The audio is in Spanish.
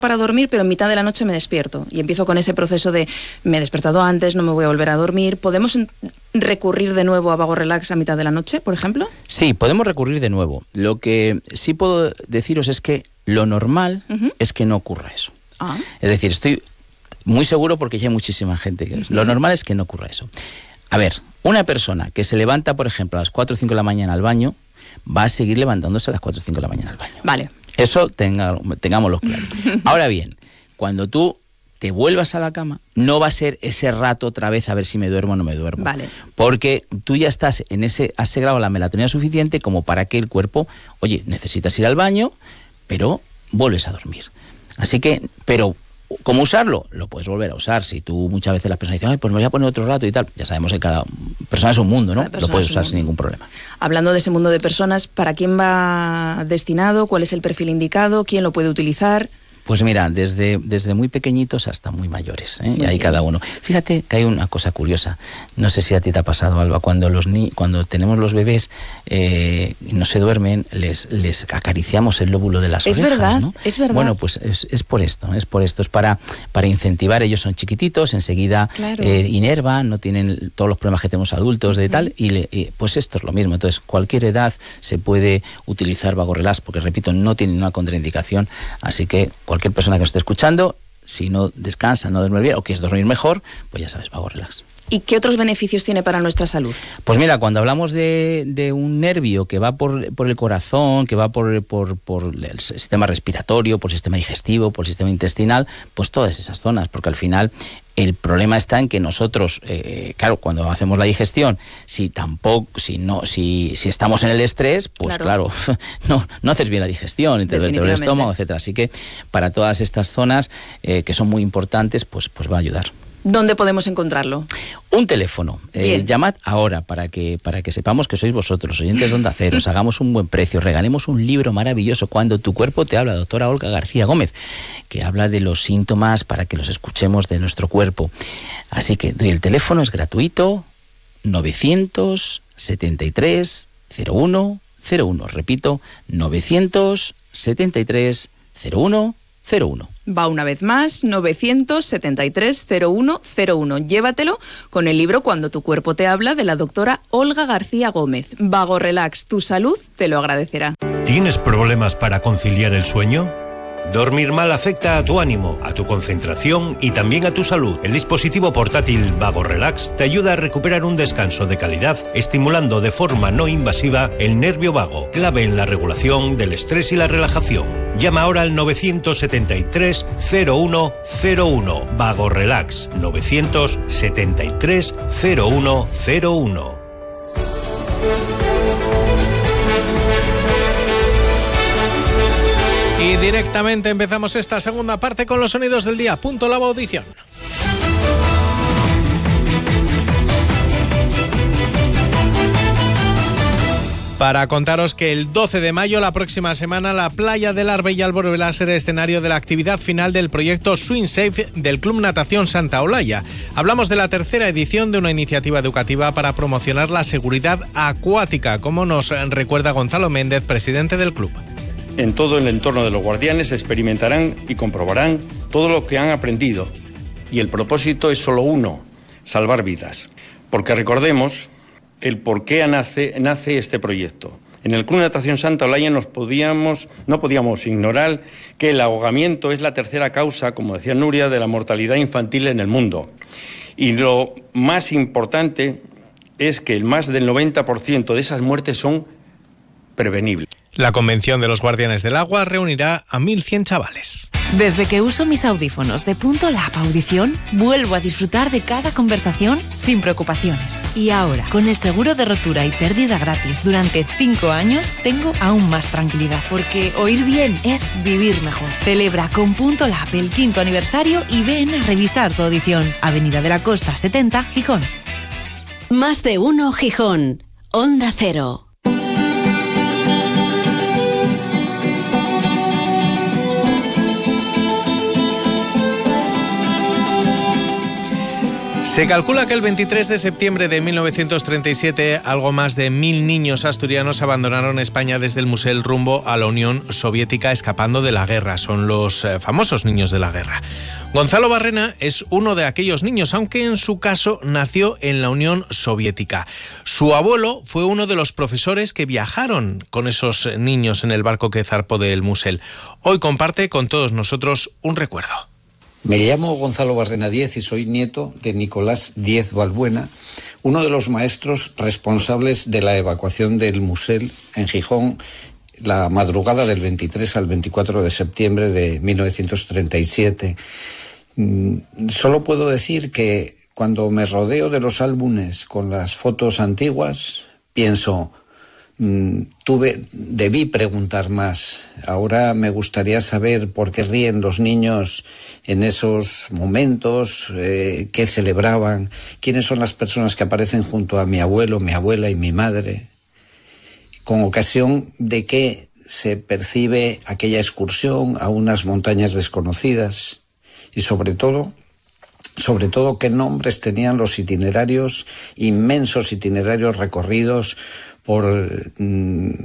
para dormir, pero en mitad de la noche me despierto y empiezo con ese proceso de me he despertado antes, no me voy a volver a dormir. ¿Podemos recurrir de nuevo a Vago Relax a mitad de la noche, por ejemplo? Sí, podemos recurrir de nuevo. Lo que sí puedo deciros es que lo normal es que no ocurra eso. Es decir, estoy muy seguro porque ya hay muchísima gente que lo normal es que no ocurra eso. A ver, una persona que se levanta, por ejemplo, a las 4 o 5 de la mañana al baño, va a seguir levantándose a las 4 o 5 de la mañana al baño. Vale. Eso tengámoslo claro. Ahora bien, cuando tú te vuelvas a la cama, no va a ser ese rato otra vez a ver si me duermo o no me duermo. Vale. Porque tú ya estás has segregado la melatonina suficiente como para que el cuerpo, oye, necesitas ir al baño, pero vuelves a dormir. Así que, pero ¿cómo usarlo? Lo puedes volver a usar. Si tú muchas veces las personas dicen, ay, pues me voy a poner otro rato y tal, ya sabemos que cada persona es un mundo, ¿no? Lo puedes usar sin ningún problema. Hablando de ese mundo de personas, ¿para quién va destinado? ¿Cuál es el perfil indicado? ¿Quién lo puede utilizar? Pues mira, desde muy pequeñitos hasta muy mayores, ¿eh? Y ahí cada uno. Fíjate que hay una cosa curiosa. No sé si a ti te ha pasado, Alba, cuando tenemos los bebés y no se duermen, les acariciamos el lóbulo de las orejas, verdad, ¿no? Es verdad. Bueno, pues es por esto, es para incentivar. Ellos son chiquititos, enseguida inervan, no tienen todos los problemas que tenemos adultos de tal, y pues esto es lo mismo. Entonces, cualquier edad se puede utilizar Vago Relax, porque repito, no tiene una contraindicación, así que cualquier persona que nos esté escuchando, si no descansa, no duerme bien o quieres dormir mejor, pues ya sabes, Vago Relax. ¿Y qué otros beneficios tiene para nuestra salud? Pues mira, cuando hablamos de un nervio que va por el corazón, que va por el sistema respiratorio, por el sistema digestivo, por el sistema intestinal, pues todas esas zonas, porque al final el problema está en que nosotros, claro, cuando hacemos la digestión, si estamos en el estrés, pues claro no haces bien la digestión, entonces el estómago, etcétera. Así que para todas estas zonas que son muy importantes, pues va a ayudar. ¿Dónde podemos encontrarlo? Un teléfono. Llamad ahora para que sepamos que sois vosotros, oyentes de Onda Cero, os hagamos un buen precio, regalemos un libro maravilloso, Cuando tu cuerpo te habla, doctora Olga García Gómez, que habla de los síntomas para que los escuchemos de nuestro cuerpo. Así que el teléfono es gratuito, 973 01 01. Repito, 973 01 01. Va una vez más, 973 01 01. Llévatelo con el libro Cuando tu cuerpo te habla, de la doctora Olga García Gómez. Vago Relax, tu salud te lo agradecerá. ¿Tienes problemas para conciliar el sueño? Dormir mal afecta a tu ánimo, a tu concentración y también a tu salud. El dispositivo portátil Vago Relax te ayuda a recuperar un descanso de calidad, estimulando de forma no invasiva el nervio vago, clave en la regulación del estrés y la relajación. Llama ahora al 973 01 01. Vago Relax, 973 01 01. Y directamente empezamos esta segunda parte con los sonidos del día. Punto Labo Audición. Para contaros que el 12 de mayo, la próxima semana, la playa del Arbellal volverá a ser escenario de la actividad final del proyecto Swim Safe del Club Natación Santa Olaya. Hablamos de la tercera edición de una iniciativa educativa para promocionar la seguridad acuática, como nos recuerda Gonzalo Méndez, presidente del club. En todo el entorno de los guardianes experimentarán y comprobarán todo lo que han aprendido. Y el propósito es solo uno: salvar vidas. Porque recordemos el por qué nace este proyecto. En el Club Natación Santa Olaya no podíamos ignorar que el ahogamiento es la tercera causa, como decía Nuria, de la mortalidad infantil en el mundo. Y lo más importante es que el más del 90% de esas muertes son prevenibles. La Convención de los Guardianes del Agua reunirá a 1.100 chavales. Desde que uso mis audífonos de Punto Lab Audición, vuelvo a disfrutar de cada conversación sin preocupaciones. Y ahora, con el seguro de rotura y pérdida gratis durante 5 años, tengo aún más tranquilidad, porque oír bien es vivir mejor. Celebra con Punto Lab el 5º aniversario y ven a revisar tu audición. Avenida de la Costa 70, Gijón. Más de uno Gijón. Onda Cero. Se calcula que el 23 de septiembre de 1937 algo más de 1.000 niños asturianos abandonaron España desde el Musel rumbo a la Unión Soviética escapando de la guerra. Son los famosos niños de la guerra. Gonzalo Barrena es uno de aquellos niños, aunque en su caso nació en la Unión Soviética. Su abuelo fue uno de los profesores que viajaron con esos niños en el barco que zarpó del Musel. Hoy comparte con todos nosotros un recuerdo. Me llamo Gonzalo Barrena Díez y soy nieto de Nicolás Díez Balbuena, uno de los maestros responsables de la evacuación del Musel en Gijón la madrugada del 23 al 24 de septiembre de 1937. Solo puedo decir que cuando me rodeo de los álbumes con las fotos antiguas, pienso, debí preguntar más. Ahora me gustaría saber por qué ríen los niños en esos momentos, qué celebraban, quiénes son las personas que aparecen junto a mi abuelo, mi abuela y mi madre, con ocasión de que se percibe aquella excursión a unas montañas desconocidas y sobre todo qué nombres tenían los itinerarios, inmensos itinerarios recorridos por